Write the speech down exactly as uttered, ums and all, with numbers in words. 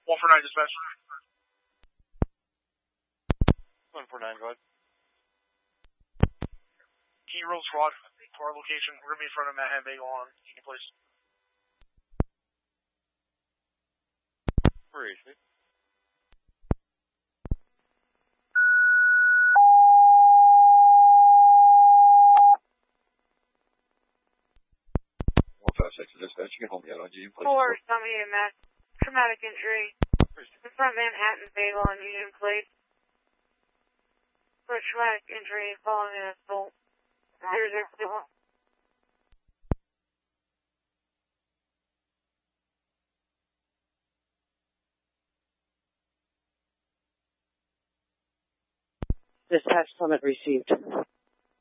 one four nine dispatch. one four nine, go ahead. Can you roll squad to our location? We're going to be in front of Manhattan Bagel on Union Place. Where is it? one five six dispatch, you can hold me out on Union Place. Four, somebody in mass traumatic injury. In front of Manhattan Bagel on Union Place. For traumatic injury following an assault. Here's everyone. Dispatch summit received.